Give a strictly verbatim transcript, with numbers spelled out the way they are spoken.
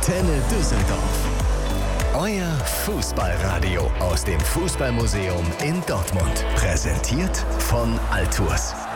Antenne Düsseldorf. Euer Fußballradio aus dem Fußballmuseum in Dortmund. Präsentiert von Altours.